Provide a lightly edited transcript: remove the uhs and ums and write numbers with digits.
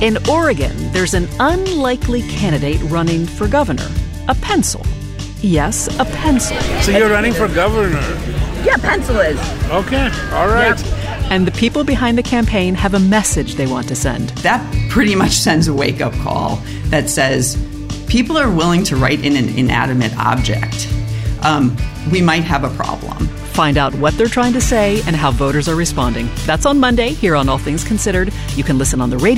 In Oregon, there's an unlikely candidate running for governor. A pencil. Yes, a pencil. So you're running for governor? Yeah, pencil is. Okay, all right. Yep. And the people behind the campaign have a message they want to send. That pretty much sends a wake-up call that says people are willing to write in an inanimate object. We might have a problem. Find out what they're trying to say and how voters are responding. That's on Monday here on All Things Considered. You can listen on the radio